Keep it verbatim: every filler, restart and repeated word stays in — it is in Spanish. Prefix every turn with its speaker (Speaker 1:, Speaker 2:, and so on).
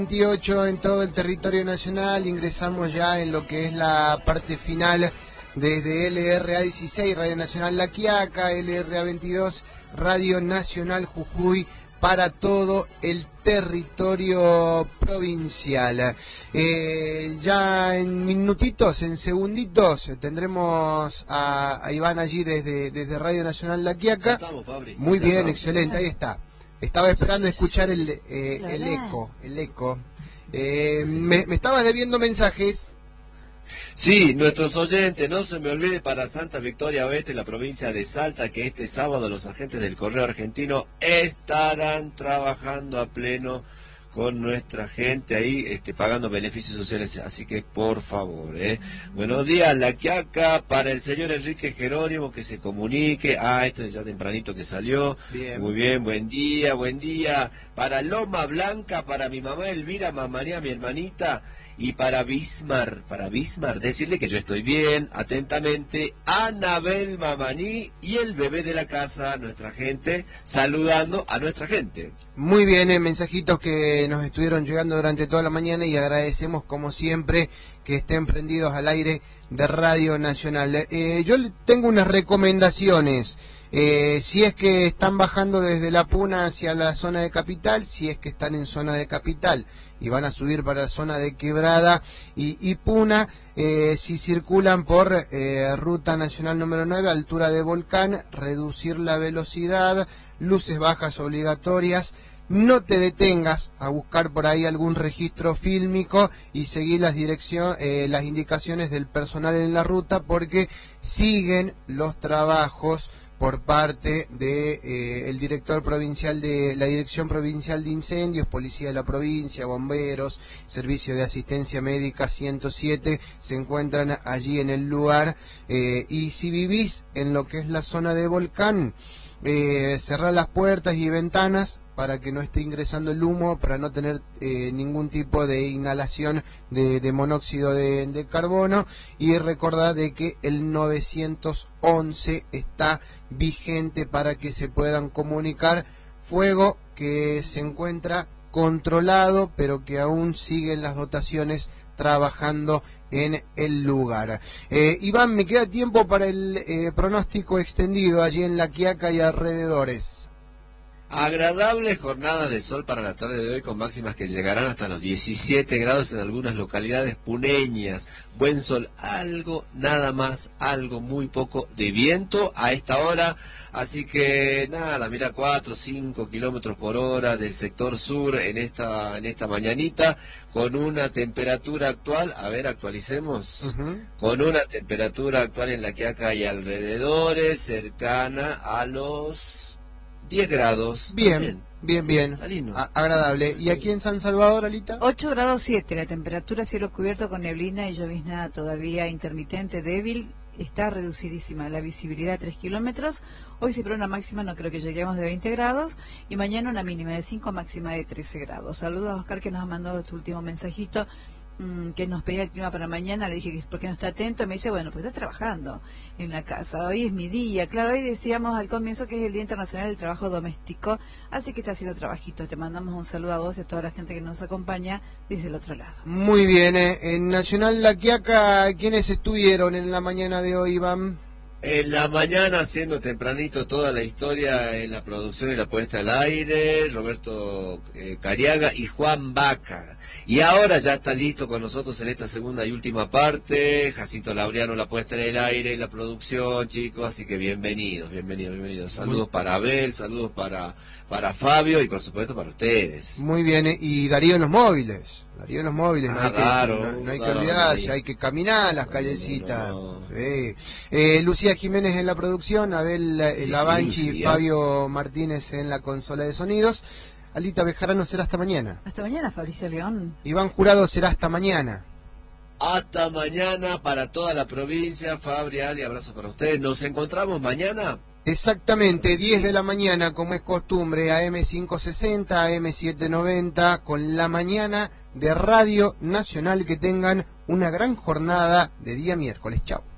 Speaker 1: veintiocho en todo el territorio nacional. Ingresamos ya en lo que es la parte final desde L R A dieciséis, Radio Nacional La Quiaca, L R A veintidós, Radio Nacional Jujuy, para todo el territorio provincial. Eh, ya en minutitos, en segunditos, tendremos a, a Iván allí desde, desde Radio Nacional La Quiaca.
Speaker 2: Estamos, Fabri,
Speaker 1: Muy
Speaker 2: sí,
Speaker 1: bien,
Speaker 2: estamos.
Speaker 1: Excelente, ahí está. Estaba esperando
Speaker 2: Sí, sí,
Speaker 1: escuchar
Speaker 2: sí.
Speaker 1: el, eh, el eco, el eco. Eh, me, me estabas debiendo mensajes.
Speaker 2: Sí, nuestros oyentes, no se me olvide para Santa Victoria Oeste, la provincia de Salta, que este sábado los agentes del Correo Argentino estarán trabajando a pleno con nuestra gente ahí, este, pagando beneficios sociales, así que por favor, eh. Buenos días, La Quiaca, para el señor Enrique Jerónimo, que se comunique. Ah, esto es ya tempranito que salió.
Speaker 1: Bien.
Speaker 2: Muy bien, buen día, buen día. Para Loma Blanca, para mi mamá Elvira, mamá María, mi hermanita. Y para Bismar, para Bismar, decirle que yo estoy bien, atentamente, Anabel Mamaní y el bebé de la casa, nuestra gente, saludando a nuestra gente.
Speaker 1: Muy bien, eh, mensajitos que nos estuvieron llegando durante toda la mañana y agradecemos como siempre que estén prendidos al aire de Radio Nacional. Eh, yo tengo unas recomendaciones. Eh, si es que están bajando desde La Puna hacia la zona de Capital, si es que están en zona de Capital y van a subir para la zona de Quebrada y, y Puna, eh, si circulan por eh, Ruta Nacional número nueve, altura de Volcán, reducir la velocidad, luces bajas obligatorias. No te detengas a buscar por ahí algún registro fílmico y seguir las dirección, eh, las indicaciones del personal en la ruta, porque siguen los trabajos por parte de eh, el director provincial de la Dirección Provincial de Incendios, Policía de la Provincia, Bomberos, Servicio de Asistencia Médica ciento siete, se encuentran allí en el lugar. Eh, y si vivís en lo que es la zona de Volcán, eh, cerrar las puertas y ventanas para que no esté ingresando el humo, para no tener eh, ningún tipo de inhalación de, de monóxido de, de carbono. Y recordad de que el novecientos once está vigente para que se puedan comunicar. Fuego que se encuentra controlado, pero que aún siguen las dotaciones trabajando en el lugar. Eh, Iván, me queda tiempo para el eh, pronóstico extendido allí en La Quiaca y alrededores.
Speaker 2: Agradables jornadas de sol para la tarde de hoy, con máximas que llegarán hasta los diecisiete grados en algunas localidades puneñas. Buen sol, algo, nada más, algo muy poco de viento a esta hora. Así que nada, mira, cuatro, cinco kilómetros por hora del sector sur en esta, en esta mañanita, con una temperatura actual, a ver, actualicemos, uh-huh. Con una temperatura actual en La Quiaca y alrededores, cercana a los diez grados.
Speaker 1: Bien, bien, bien. bien. A agradable. ¿Y aquí en San Salvador, Alita?
Speaker 3: ocho grados siete, la temperatura, cielo cubierto con neblina y llovizna todavía intermitente, débil, está reducidísima. La visibilidad tres kilómetros. Hoy se espera una máxima, no creo que lleguemos, de veinte grados. Y mañana una mínima de cinco, máxima de trece grados. Saludos a Oscar, que nos ha mandado tu último mensajito, mmm, que nos pedía el clima para mañana. Le dije que por qué no está atento. Me dice, bueno, pues está trabajando en la casa. Hoy es mi día. Claro, hoy decíamos al comienzo que es el Día Internacional del Trabajo Doméstico, así que está haciendo trabajito. Te mandamos un saludo a vos y a toda la gente que nos acompaña desde el otro lado.
Speaker 1: Muy bien, eh. En Nacional La Quiaca, ¿quiénes estuvieron en la mañana de hoy, Iván?
Speaker 2: En la mañana, haciendo tempranito toda la historia en la producción y la puesta al aire, Roberto eh, Cariaga y Juan Vaca. Y ahora ya está listo con nosotros en esta segunda y última parte, Jacinto Laureano, la puesta en el aire y la producción, chicos, así que bienvenidos, bienvenidos, bienvenidos. Saludos Muy... para Abel, saludos para, para Fabio y por supuesto para ustedes.
Speaker 1: Muy bien, eh, y Darío en los móviles. Darío en los móviles,
Speaker 2: ah,
Speaker 1: no hay
Speaker 2: claro,
Speaker 1: que, no, no hay
Speaker 2: claro,
Speaker 1: que olvidarse,
Speaker 2: no,
Speaker 1: hay que caminar las callecitas.
Speaker 2: No, no, no.
Speaker 1: Sí. Eh, Lucía Jiménez en la producción, Abel sí, Lavanchi sí, y Fabio Martínez en la consola de sonidos. Alita Bejarano será hasta mañana.
Speaker 3: Hasta mañana, Fabricio León.
Speaker 1: Iván Jurado será hasta mañana.
Speaker 2: Hasta mañana para toda la provincia. Fabri, Ali, abrazo para ustedes. Nos encontramos mañana.
Speaker 1: Exactamente, diez de la mañana, como es costumbre, A M quinientos sesenta, A M setecientos noventa, con la mañana de Radio Nacional. Que tengan una gran jornada de día miércoles. Chao.